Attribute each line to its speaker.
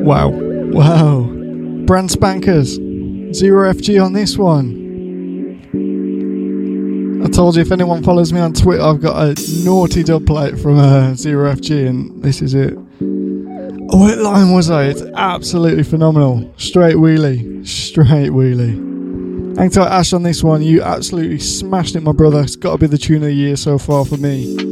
Speaker 1: Wow. Wow. Brand spankers. Zero FG on this one. I told you if anyone follows me on Twitter, I've got a naughty dub plate from Zero FG, and this is it. Oh, what line was I? It's absolutely phenomenal. Straight wheelie. Straight wheelie. Hang tight, Ash, on this one. You absolutely smashed it, my brother. It's got to be the tune of the year so far for me.